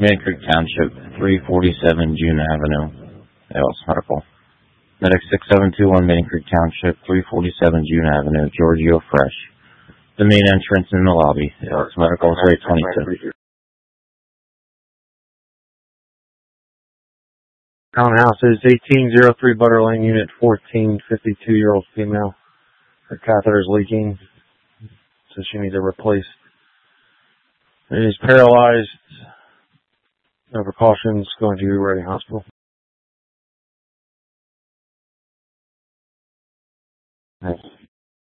Main Creek Township, 347 June Avenue, ALS Medical. Medic 6721 Main Creek Township, 347 June Avenue, Giorgio Fresh. The main entrance in the lobby, ALS Medical, 822. Townhouse is 1803 Butter Lane, Unit 14, 52-year-old female. Her catheter is leaking, so she needs it replaced. It is paralyzed. No precautions. Going to Reading Hospital.